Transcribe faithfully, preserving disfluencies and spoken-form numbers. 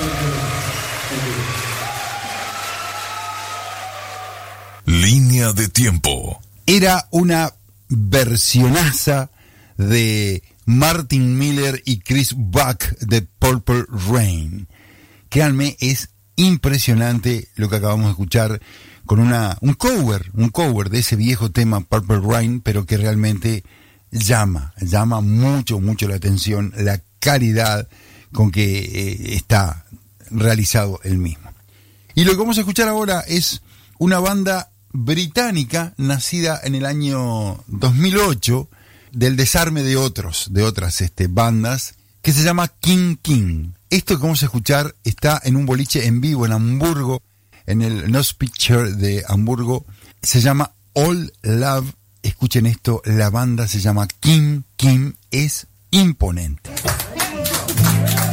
Línea de tiempo. Era una versionaza de Martin Miller y Chris Buck de Purple Rain. Créanme, es impresionante lo que acabamos de escuchar con una un cover, un cover de ese viejo tema Purple Rain, pero que realmente llama, llama mucho, mucho la atención, la calidad con que eh, está realizado el mismo. Y lo que vamos a escuchar ahora es una banda británica nacida en el año dos mil ocho del desarme de otros, de otras este, bandas, que se llama King King. Esto que vamos a escuchar está en un boliche en vivo en Hamburgo, en el Nose Picture de Hamburgo. Se llama All Love. Escuchen esto, la banda se llama King King, es imponente.